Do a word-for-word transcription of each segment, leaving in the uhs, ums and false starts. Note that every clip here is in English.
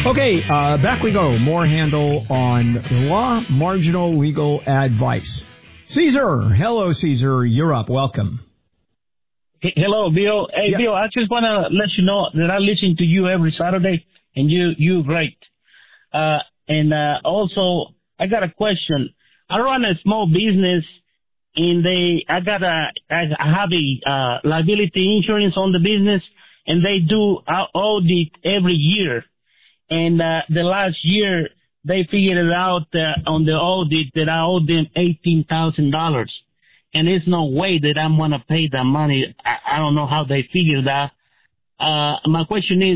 Okay, uh, back we go. More handle on law, marginal legal advice. Caesar, hello, Caesar. You're up. Welcome. Hey, hello, Bill. Hey, yeah. Bill, I just want to let you know that I listen to you every Saturday, and you, you're great. Uh, and uh, also, I got a question. I run a small business, and they, I got a, I have a uh, liability insurance on the business, and they do uh, audit every year. And uh, the last year, they figured it out uh, on the audit that I owed them eighteen thousand dollars. And there's no way that I'm going to pay that money. I, I don't know how they figured that. Uh, my question is,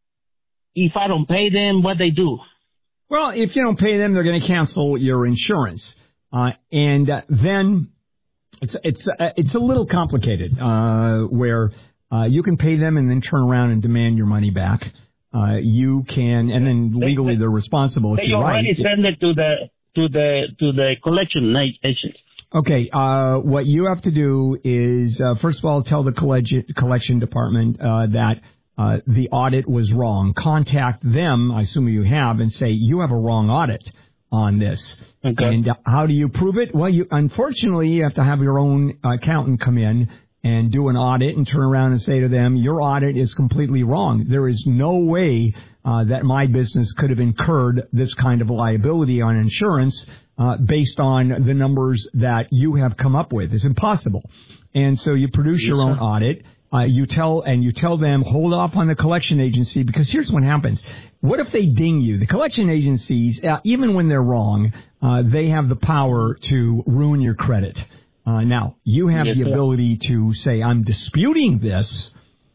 if I don't pay them, what they do? Well, if you don't pay them, they're going to cancel your insurance. Uh, and uh, then it's it's uh, it's a little complicated uh, where uh, you can pay them and then turn around and demand your money back. Uh, you can, and then legally they're responsible if they you're right. They already send it to the to the to the collection agent. Okay. Uh, what you have to do is uh, first of all tell the collection collection department uh, that uh, the audit was wrong. Contact them. I assume you have, and say you have a wrong audit on this. Okay. And uh, how do you prove it? Well, you unfortunately you have to have your own accountant come in and do an audit and turn around and say to them, your audit is completely wrong. There is no way uh, that my business could have incurred this kind of liability on insurance uh, based on the numbers that you have come up with. It's impossible. And so you produce your own audit. Uh, you tell and you tell them, hold off on the collection agency, because here's what happens. What if they ding you? The collection agencies, uh, even when they're wrong, uh, they have the power to ruin your credit. Uh, now, you have yes, the ability sir. to say, I'm disputing this,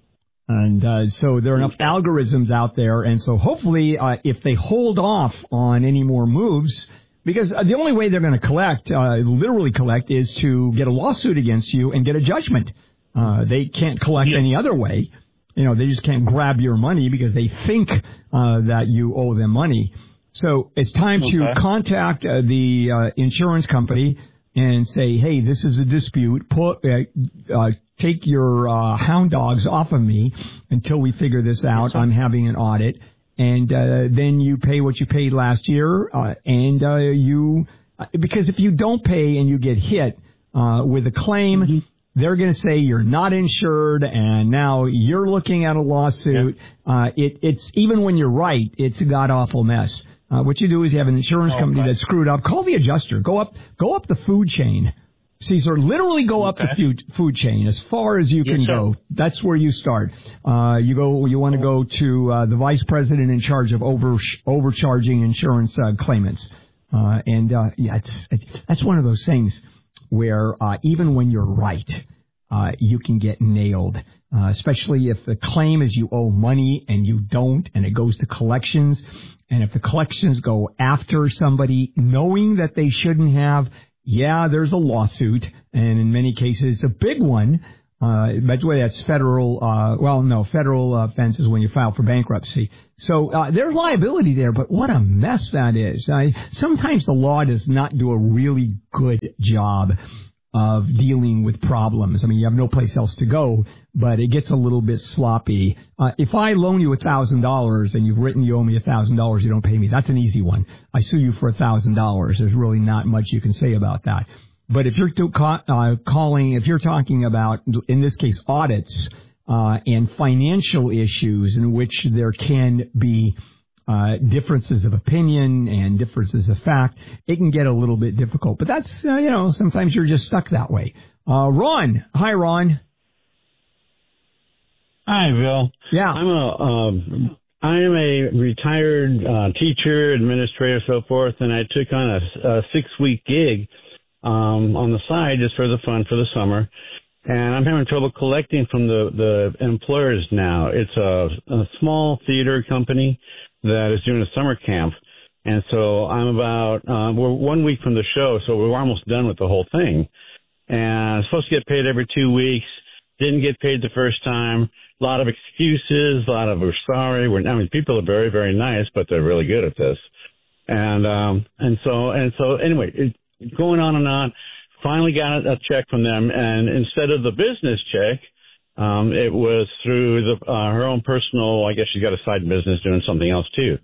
and uh, so there are enough algorithms out there, and so hopefully uh, if they hold off on any more moves, because uh, the only way they're going to collect, uh, literally collect, is to get a lawsuit against you and get a judgment. Uh, they can't collect yes. any other way. You know, they just can't grab your money because they think uh, that you owe them money. So it's time okay. to contact uh, the uh, insurance company and say, hey, this is a dispute. Put, uh, uh, take your uh, hound dogs off of me until we figure this out. I'm having an audit. And uh, then you pay what you paid last year. Uh, and uh, you, uh, because if you don't pay and you get hit uh, with a claim, mm-hmm. they're going to say you're not insured, and now you're looking at a lawsuit. Yeah. Uh, it, it's even when you're right, it's a god-awful mess. Uh, what you do is you have an insurance oh, company okay. that's screwed up. Call the adjuster. Go up, go up the food chain. Caesar, literally go up okay. the food, food chain as far as you yes, can sir. go. That's where you start. Uh, you go, you want to go to uh, the vice president in charge of over overcharging insurance uh, claimants. Uh, and uh, yeah, it's, it's that's one of those things where uh, even when you're right, uh, you can get nailed. Uh, especially if the claim is you owe money and you don't, and it goes to collections. And if the collections go after somebody knowing that they shouldn't have, yeah, there's a lawsuit, and in many cases a big one. Uh, by the way, that's federal, uh, well, no, federal offense is when you file for bankruptcy. So uh, there's liability there, but what a mess that is. I, sometimes the law does not do a really good job of dealing with problems. I mean, you have no place else to go, but it gets a little bit sloppy. Uh, if I loan you one thousand dollars and you've written you owe me one thousand dollars, you don't pay me, that's an easy one. I sue you for one thousand dollars. There's really not much you can say about that. But if you're to ca- uh, calling, if you're talking about, in this case, audits uh, and financial issues in which there can be Uh, differences of opinion and differences of fact, it can get a little bit difficult. But that's, uh, you know, sometimes you're just stuck that way. Uh, Ron. Hi, Ron. Hi, Bill. Yeah. I'm a, um, I am a retired uh, teacher, administrator, so forth, and I took on a, a six-week gig um, on the side just for the fun for the summer. And I'm having trouble collecting from the, the employers now. It's a, a small theater company that is doing a summer camp. And so I'm about, uh, we're one week from the show, so we're almost done with the whole thing. And I'm supposed to get paid every two weeks. Didn't get paid the first time. A lot of excuses, a lot of we're sorry. We're, I mean, people are very, very nice, but they're really good at this. And, um, and so, and so anyway, it, going on and on, finally got a check from them. And instead of the business check, Um, it was through the, uh, her own personal, I guess she's got a side business doing something else too.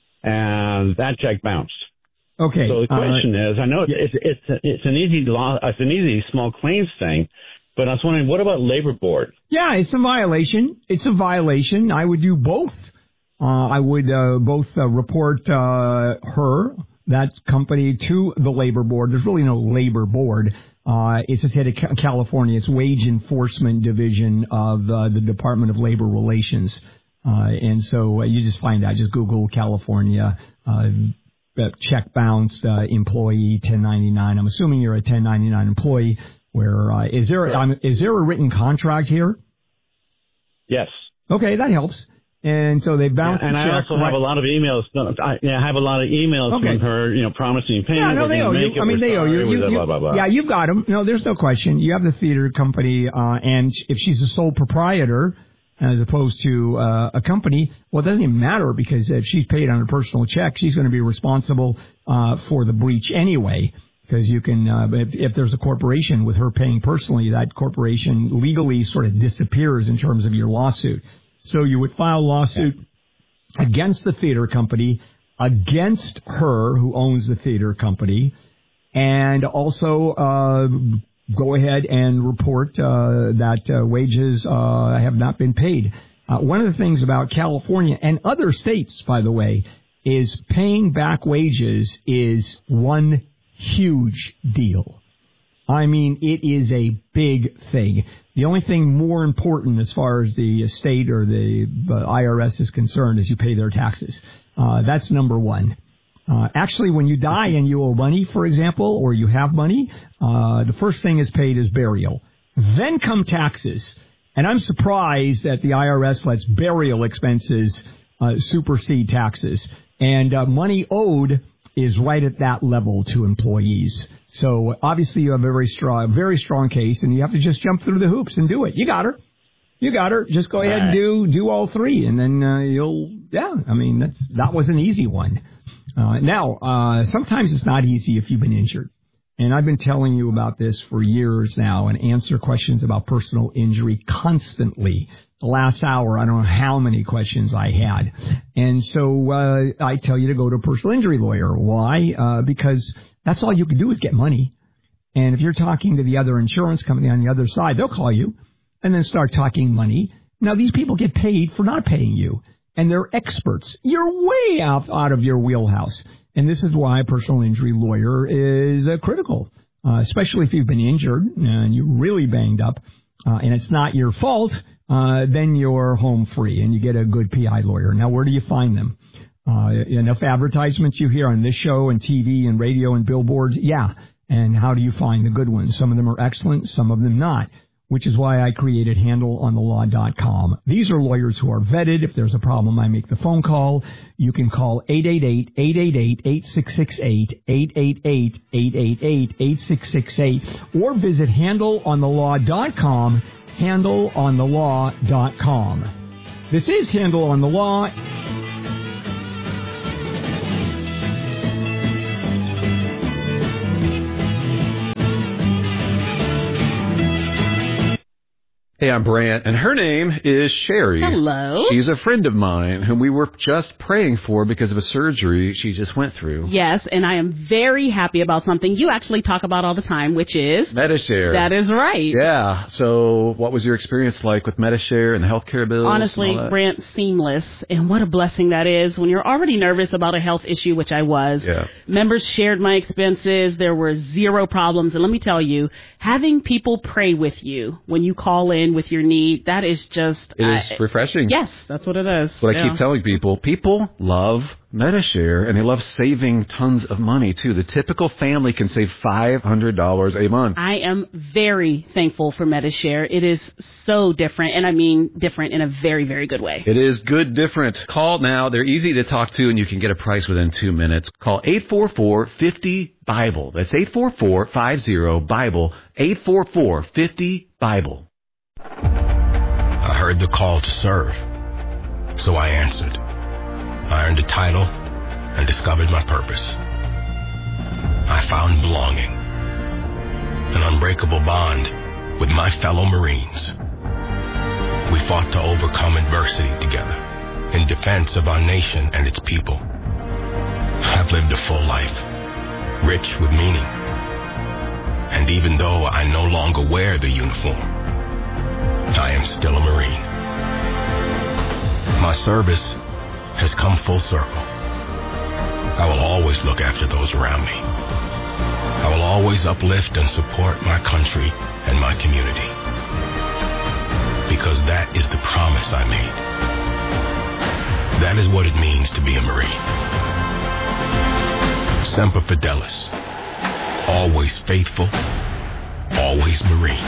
And that check bounced. Okay. So the question uh, is, I know it's, it's, it's, it's an easy law, it's an easy small claims thing, but I was wondering, what about labor board? Yeah, it's a violation. It's a violation. I would do both. Uh, I would uh, both uh, report uh, her, that company, to the labor board. There's really no labor board. Uh, it's the state of California. It's Wage Enforcement Division of uh, the Department of Labor Relations. Uh, and so uh, you just find out. Just Google California, uh, check bounced, uh, employee, ten ninety-nine. I'm assuming you're a ten ninety-nine employee. Where uh, is there um, is there a written contract here? Yes. Okay, that helps. And so they bounced. Yeah, and the I check, also right? have a lot of emails. I, yeah, I have a lot of emails okay. from her, you know, promising payment. Yeah, no, they owe you. I mean, they owe you. you, you blah, blah, blah. Yeah, you've got them. No, there's no question. You have the theater company, uh, and if she's the sole proprietor, as opposed to uh, a company, well, it doesn't even matter, because if she's paid on a personal check, she's going to be responsible uh, for the breach anyway. Because you can, uh, if, if there's a corporation with her paying personally, that corporation legally sort of disappears in terms of your lawsuit. So you would file a lawsuit yeah. against the theater company, against her who owns the theater company, and also uh, go ahead and report uh, that uh, wages uh, have not been paid. Uh, one of the things about California and other states, by the way, is paying back wages is one huge deal. I mean, it is a big thing. The only thing more important as far as the state or the I R S is concerned is you pay their taxes. Uh, that's number one. Uh, actually, when you die and you owe money, for example, or you have money, uh, the first thing is paid is burial. Then come taxes. And I'm surprised that the I R S lets burial expenses uh, supersede taxes. And uh, money owed is right at that level to employees. So obviously you have a very strong, very strong case, and you have to just jump through the hoops and do it. You got her. You got her. Just go ahead and do do all three, and then uh, you'll, yeah, I mean, that's that was an easy one. Uh, now, uh, sometimes it's not easy if you've been injured. And I've been telling you about this for years now and answer questions about personal injury constantly. The last hour, I don't know how many questions I had. And so uh, I tell you to go to a personal injury lawyer. Why? Uh, because that's all you can do is get money. And if you're talking to the other insurance company on the other side, they'll call you and then start talking money. Now, these people get paid for not paying you, and they're experts. You're way out, out of your wheelhouse. And this is why a personal injury lawyer is uh, critical, uh, especially if you've been injured and you're really banged up, uh, and it's not your fault, uh, then you're home free and you get a good P I lawyer. Now, where do you find them? Uh, enough advertisements you hear on this show and T V and radio and billboards? Yeah. And how do you find the good ones? Some of them are excellent, some of them not, which is why I created handle on the law dot com. These are lawyers who are vetted. If there's a problem, I make the phone call. You can call eight eight eight, eight eight eight, eight six six eight, eight eight eight, eight eight eight, eight six six eight, or visit handle on the law dot com, handle on the law dot com. This is Handle on the Law. Hey, I'm Brant, and her name is Sherry. Hello. She's a friend of mine whom we were just praying for because of a surgery she just went through. Yes, and I am very happy about something you actually talk about all the time, which is... Medi-Share. That is right. Yeah. So what was your experience like with Medi-Share and the healthcare bills? Honestly, Brant, seamless. And what a blessing that is when you're already nervous about a health issue, which I was. Yeah. Members shared my expenses. There were zero problems. And let me tell you, having people pray with you when you call in with your need, that is just... It is I, refreshing. Yes, that's what it is. What yeah. I keep telling people, people love Medi-Share, and they love saving tons of money, too. The typical family can save five hundred dollars a month. I am very thankful for Medi-Share. It is so different, and I mean different in a very, very good way. It is good different. Call now. They're easy to talk to, and you can get a price within two minutes. Call eight four four, five zero, BIBLE. That's eight four four, five zero, BIBLE, eight four four, five zero, BIBLE. I heard the call to serve, so I answered. I earned a title and discovered my purpose. I found belonging, an unbreakable bond with my fellow Marines. We fought to overcome adversity together in defense of our nation and its people. I've lived a full life, rich with meaning. And even though I no longer wear the uniform, I am still a Marine. My service has come full circle. I will always look after those around me. I will always uplift and support my country and my community. Because that is the promise I made. That is what it means to be a Marine. Semper Fidelis. Always faithful. Always Marine.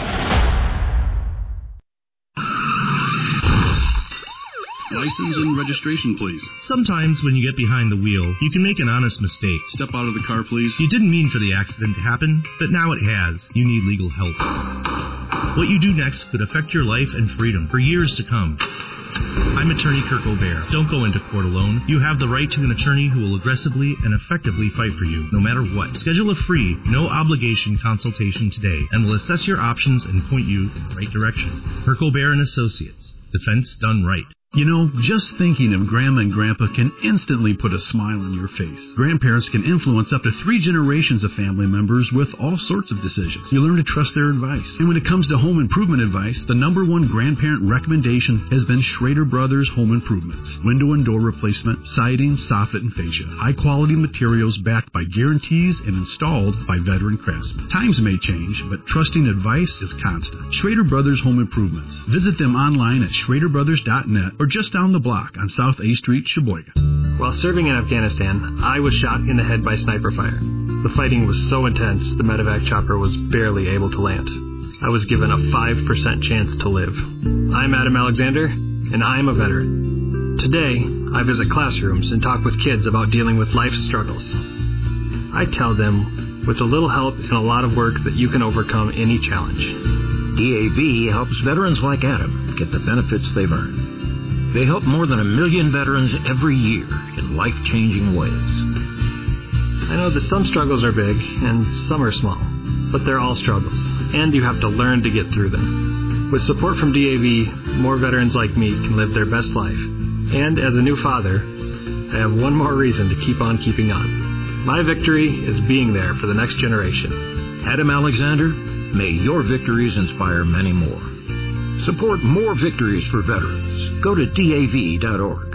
License and registration, please. Sometimes when you get behind the wheel, you can make an honest mistake. Step out of the car, please. You didn't mean for the accident to happen, but now it has. You need legal help. What you do next could affect your life and freedom for years to come. I'm attorney Kirk O'Bear. Don't go into court alone. You have the right to an attorney who will aggressively and effectively fight for you, no matter what. Schedule a free, no-obligation consultation today, and will assess your options and point you in the right direction. Kirk O'Bear and Associates. Defense done right. You know, just thinking of Grandma and Grandpa can instantly put a smile on your face. Grandparents can influence up to three generations of family members with all sorts of decisions. You learn to trust their advice. And when it comes to home improvement advice, the number one grandparent recommendation has been Schrader Brothers Home Improvements. Window and door replacement, siding, soffit, and fascia. High-quality materials backed by guarantees and installed by veteran craftsmen. Times may change, but trusting advice is constant. Schrader Brothers Home Improvements. Visit them online at schrader brothers dot net or just down the block on South A Street, Sheboygan. While serving in Afghanistan, I was shot in the head by sniper fire. The fighting was so intense, the medevac chopper was barely able to land. I was given a five percent chance to live. I'm Adam Alexander, and I'm a veteran. Today, I visit classrooms and talk with kids about dealing with life's struggles. I tell them, with a little help and a lot of work, that you can overcome any challenge. D A V helps veterans like Adam get the benefits they've earned. They help more than a million veterans every year in life-changing ways. I know that some struggles are big and some are small, but they're all struggles, and you have to learn to get through them. With support from D A V, more veterans like me can live their best life. And as a new father, I have one more reason to keep on keeping on. My victory is being there for the next generation. Adam Alexander, may your victories inspire many more. Support more victories for veterans. Go to D A V dot org.